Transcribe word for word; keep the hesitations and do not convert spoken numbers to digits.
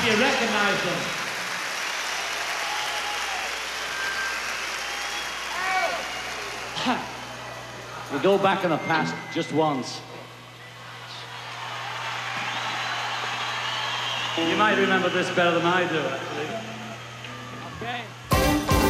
if you recognize them. We go back in the past just once. You might remember this better than I do, actually. Okay.